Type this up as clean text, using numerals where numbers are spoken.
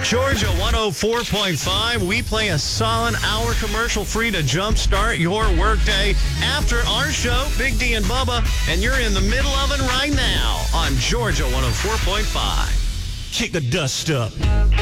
Georgia 104.5. We play a solid hour commercial free to jumpstart your workday after our show, Big D and Bubba, and you're in the middle of it right now on Georgia 104.5. Kick the dust up.